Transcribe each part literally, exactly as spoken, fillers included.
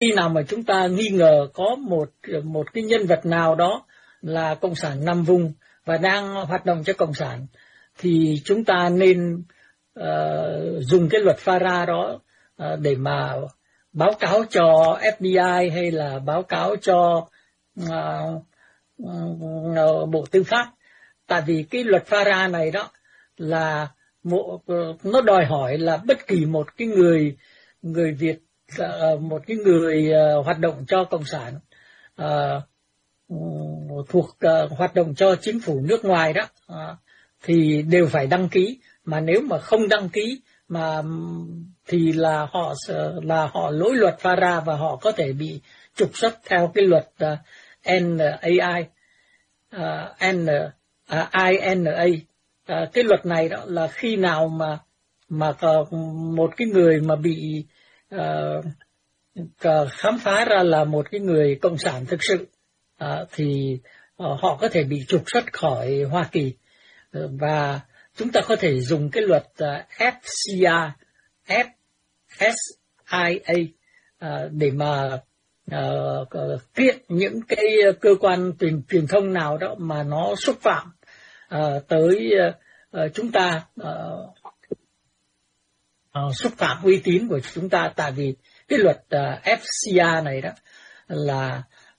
khi nào mà chúng ta nghi ngờ có một một cái nhân vật nào đó là cộng sản nằm vùng và đang hoạt động cho cộng sản, thì chúng ta nên uh, dùng cái luật FARA đó uh, để mà báo cáo cho ép bê i hay là báo cáo cho uh, uh, Bộ Tư pháp. Tại vì cái luật FARA này đó là một, uh, nó đòi hỏi là bất kỳ một cái người người Việt, uh, một cái người uh, hoạt động cho cộng sản, uh, thuộc uh, hoạt động cho chính phủ nước ngoài đó, uh, thì đều phải đăng ký. Mà nếu mà không đăng ký mà thì là họ là họ lỗi luật FARA và họ có thể bị trục xuất theo cái luật uh, en a i, uh, N, uh, I N A. Uh, cái luật này đó là khi nào mà mà uh, một cái người mà bị uh, khám phá ra là một cái người cộng sản thực sự, uh, thì uh, họ có thể bị trục xuất khỏi Hoa Kỳ. Uh, và chúng ta có thể dùng cái luật uh, F C R, F S I A uh, để mà uh, kiện những cái cơ quan truyền truyền thông nào đó mà nó xúc phạm uh, tới uh, chúng ta, uh, uh, xúc phạm uy tín của chúng ta. Tại vì cái luật uh, F C R này đó là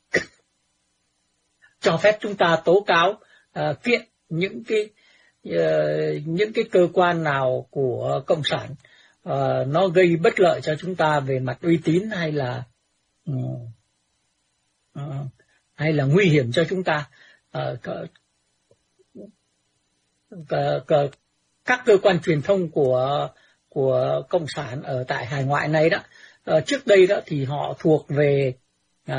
cho phép chúng ta tố cáo uh, kiện những cái uh, những cái cơ quan nào của cộng sản uh, nó gây bất lợi cho chúng ta về mặt uy tín hay là uh, uh, hay là nguy hiểm cho chúng ta. Uh, uh, uh, các cơ quan truyền thông của của cộng sản ở tại hải ngoại này đó, uh, trước đây đó thì họ thuộc về uh,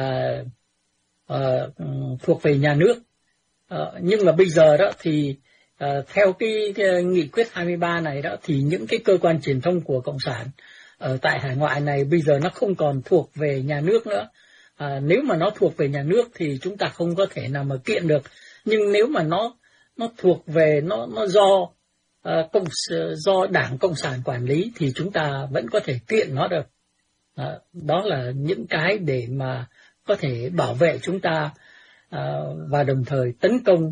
uh, thuộc về nhà nước, uh, nhưng mà bây giờ đó thì uh, theo cái, cái nghị quyết hai mươi ba này đó thì những cái cơ quan truyền thông của cộng sản ở tại hải ngoại này bây giờ nó không còn thuộc về nhà nước nữa. Uh, nếu mà nó thuộc về nhà nước thì chúng ta không có thể nào mà kiện được, nhưng nếu mà nó nó thuộc về nó nó do uh, cộng do Đảng Cộng sản quản lý thì chúng ta vẫn có thể kiện nó được. Uh, đó là những cái để mà có thể bảo vệ chúng ta, uh, và đồng thời tấn công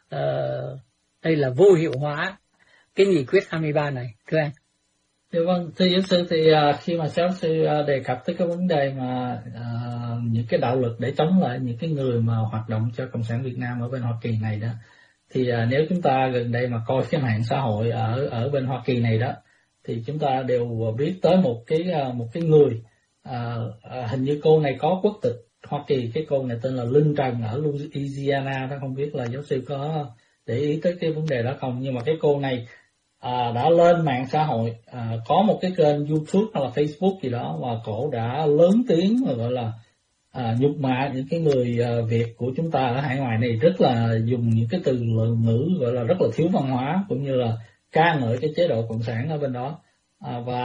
uh, hay là vô hiệu hóa cái nghị quyết hai mươi ba này. Thưa anh. Dạ vâng, thưa giáo sư, thì uh, khi mà giáo sư uh, đề cập tới cái vấn đề mà uh, những cái đạo lực để chống lại những cái người mà hoạt động cho Cộng sản Việt Nam ở bên Hoa Kỳ này đó, thì uh, nếu chúng ta gần đây mà coi cái mạng xã hội ở ở bên Hoa Kỳ này đó, thì chúng ta đều biết tới một cái uh, một cái người, uh, uh, hình như cô này có quốc tịch Hoa Kỳ, cái cô này tên là Linh Trần ở Louisiana đó, không biết là giáo sư có để ý tới cái vấn đề đó không. Nhưng mà cái cô này à, đã lên mạng xã hội, à, có một cái kênh YouTube hoặc là Facebook gì đó, và cổ đã lớn tiếng và gọi là à, nhục mạ những cái người à, Việt của chúng ta ở hải ngoại này, rất là dùng những cái từ ngữ gọi là rất là thiếu văn hóa, cũng như là ca ngợi cái chế độ cộng sản ở bên đó. À, và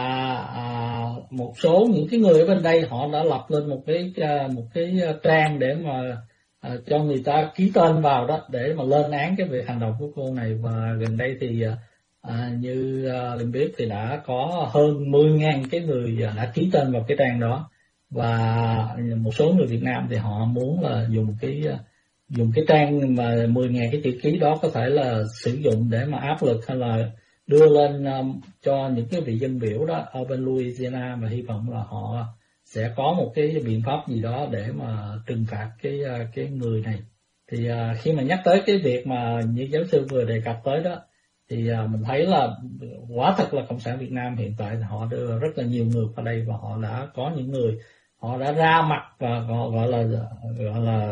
à, một số những cái người ở bên đây họ đã lập lên một cái một cái trang để mà à, cho người ta ký tên vào đó, để mà lên án cái việc hành động của cô này. Và gần đây thì à, như à, Linh biết thì đã có hơn mười nghìn cái người đã ký tên vào cái trang đó, và một số người Việt Nam thì họ muốn là dùng cái dùng cái trang mà mười nghìn cái chữ ký đó có thể là sử dụng để mà áp lực hay là đưa lên um, cho những cái vị dân biểu đó ở bên Louisiana, và hy vọng là họ sẽ có một cái biện pháp gì đó để mà trừng phạt cái cái người này. Thì uh, khi mà nhắc tới cái việc mà như giáo sư vừa đề cập tới đó, thì uh, mình thấy là quả thật là Cộng sản Việt Nam hiện tại họ đưa rất là nhiều người vào đây, và họ đã có những người họ đã ra mặt và gọi, gọi là gọi là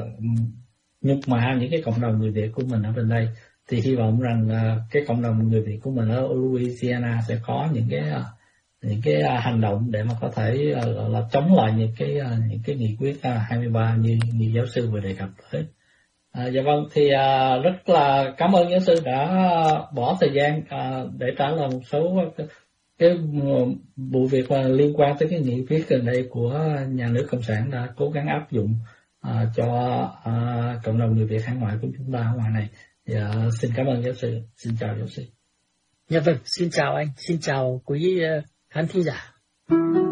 nhục mạ những cái cộng đồng người Việt của mình ở bên đây. Thì hy vọng rằng uh, cái cộng đồng người Việt của mình ở Louisiana sẽ có những cái uh, những cái uh, hành động để mà có thể uh, gọi là chống lại những cái uh, những cái nghị quyết uh, hai mươi ba như như giáo sư vừa đề cập tới. À, dạ vâng, thì uh, rất là cảm ơn giáo sư đã uh, bỏ thời gian uh, để trả lời một số cái, cái vụ việc uh, liên quan tới cái nghị quyết gần đây của nhà nước Cộng sản đã cố gắng áp dụng uh, cho uh, cộng đồng người Việt hải ngoại của chúng ta ở ngoài này. Dạ, xin cảm ơn giáo sư. Xin chào giáo sư. Dạ vâng, xin chào anh, xin chào quý khán thính giả.